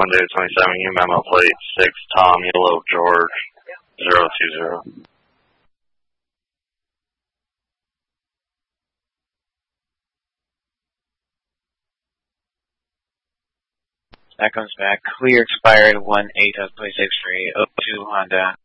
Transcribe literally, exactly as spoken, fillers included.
one David twenty-seven, you memo plate six Tom Yellow George zero two zero. That comes back. Clear expired one eight of twenty-six for eight oh two Honda.